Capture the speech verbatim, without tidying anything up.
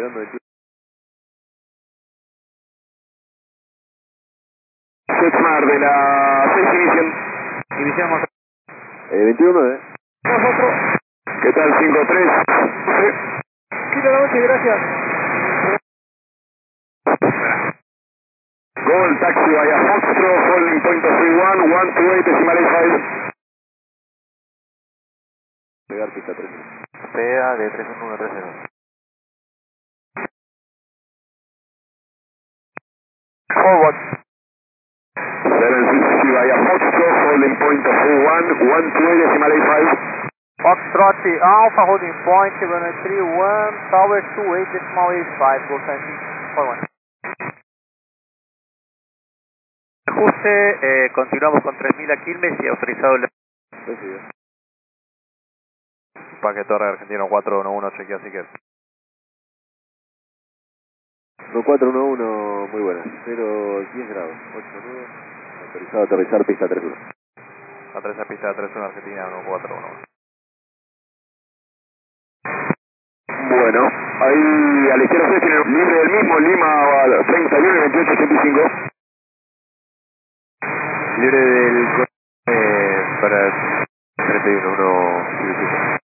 Navegando de Setsmar de la seis División. División Monte. eh, veintiuno, ¿eh? Nosotros. ¿Qué tal? cinco tres. Quita la noche, gracias. Gol, taxi via Foxtrot, holding point of three one, one two eight, decimal eight five. Pegar pista tres. P A de tres uno uno tres cero. Forward. seven sixty via Foxtrot, holding point of three one, one two eight, decimal eight five. Foxtrot Alpha holding point seven three one, tower two eight decimal eight five, go taxi, forward. Ajuste, eh, continuamos con tres mil a Quilmes y autorizado el Recibido. Parque Torre Argentino cuatro uno uno, chequea así que uno cuatro uno uno, muy buenas. cero diez grados, ocho nueve. Autorizado a aterrizar pista tres uno. la tercera pista de tres uno Argentina uno cuatro uno. Bueno, ahí a la izquierda ustedes tienen libre del mismo, Lima treinta y uno veintiocho ochenta y cinco. Libre del... Eh, para treinta y uno, uno.